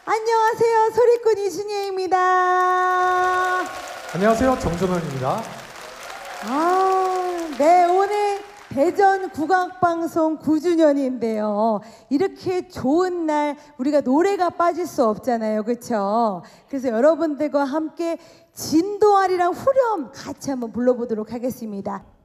안녕하세요. 소리꾼 이순예입니다. 안녕하세요. 정준원입니다. 네, 오늘 대전 국악방송 9주년인데요. 이렇게 좋은 날 우리가 노래가 빠질 수 없잖아요. 그렇죠? 그래서 여러분들과 함께 진도아리랑 후렴 같이 한번 불러보도록 하겠습니다.